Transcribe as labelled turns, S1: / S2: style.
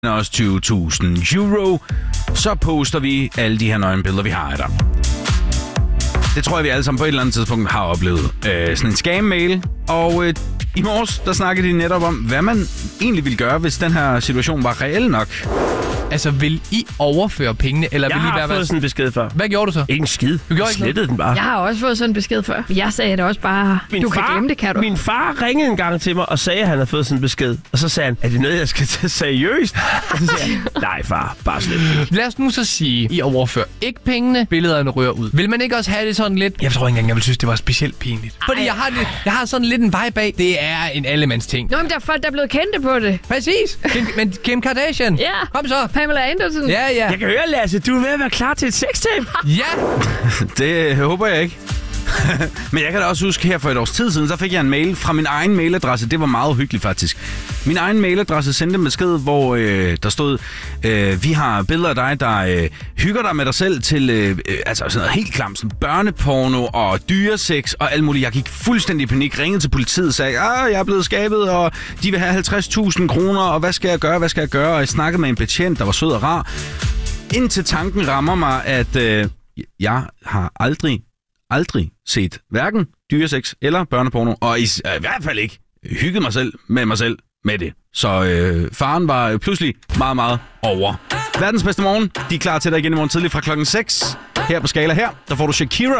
S1: også 20.000 euro, så poster vi alle de her nøgenbilleder, vi har af dig. Det tror jeg, vi alle sammen på et eller andet tidspunkt har oplevet. Sådan en scam-mail, og i morges, der snakkede de netop om, hvad man egentlig ville gøre, hvis den her situation var reel nok.
S2: Altså, vil I overføre pengene, eller vil I være...
S3: Jeg har fået sådan en besked før.
S2: Hvad gjorde du så?
S3: Ikke en skid.
S2: Du gjorde ikke
S3: slettede den bare.
S4: Jeg har også fået sådan en besked før. Jeg sagde det også bare, kan glemme det, kan du?
S3: Min far ringede en gang til mig og sagde, at han havde fået sådan en besked. Og så sagde han, er det noget, jeg skal tage seriøst? Og så sagde jeg, nej far, bare slet ikke.
S2: Lad os nu så sige, I overfører ikke pengene, billederne rører ud. Vil man ikke også have det sådan lidt... Jeg tror ikke engang, jeg vil synes, det var specielt pinligt. Fordi jeg har sådan lidt en vibe bag. Det er en allemands ting.
S4: Nå, men der er folk, der er blevet kendte på det.
S2: Præcis. Men Kim Kardashian.
S4: Ja.
S2: Kom så.
S4: Pamela Anderson.
S2: Ja.
S3: Jeg kan høre, Lasse, du er ved at være klar til et sextape.
S2: Ja.
S1: Det håber jeg ikke. Men jeg kan da også huske, her for et års tid siden, så fik jeg en mail fra min egen mailadresse. Det var meget hyggeligt faktisk. Min egen mailadresse sendte en besked, hvor der stod, vi har billeder af dig, der hygger dig med dig selv til altså sådan noget helt klamt, sådan børneporno og dyresex og alt muligt. Jeg gik fuldstændig i panik, ringede til politiet og sagde, jeg er blevet skabet, og de vil have 50.000 kroner, og hvad skal jeg gøre? Og jeg snakkede med en betjent, der var sød og rar. Indtil tanken rammer mig, at jeg har aldrig set hverken dyresex eller børneporno, og i hvert fald ikke hygget mig selv med det. Så faren var pludselig meget, meget over. Verdens bedste morgen. De er klar til dig igen i morgen tidlig fra klokken 6. Her på Skala her, der får du Shakira.